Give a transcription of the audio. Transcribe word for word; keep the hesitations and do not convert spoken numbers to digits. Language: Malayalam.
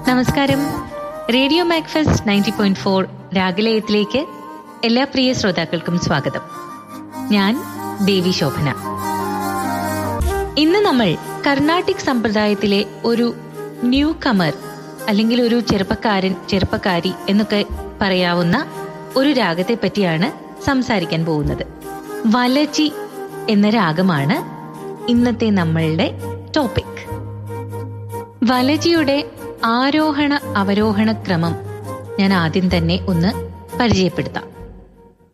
നമസ്കാരം. Radio Macfast ninety point four രാഗലയത്തിലേക്ക് എല്ലാ പ്രിയ ശ്രോതാക്കൾക്കും സ്വാഗതം. ഞാൻ ദേവി ശോഭന. ഇന്ന് നമ്മൾ കർണാട്ടിക് സമ്പ്രദായത്തിലെ ഒരു ന്യൂ കമർ അല്ലെങ്കിൽ ഒരു ചെറുപ്പക്കാരൻ ചെറുപ്പക്കാരി എന്നൊക്കെ പറയാവുന്ന ഒരു രാഗത്തെ പറ്റിയാണ് സംസാരിക്കാൻ പോകുന്നത്. വലജി എന്ന രാഗമാണ് ഇന്നത്തെ നമ്മളുടെ ടോപ്പിക്. വലജിയുടെ ആരോഹണ അവരോഹണ ക്രമം ഞാൻ ആദ്യം തന്നെ ഒന്ന് പരിചയപ്പെടുത്താം.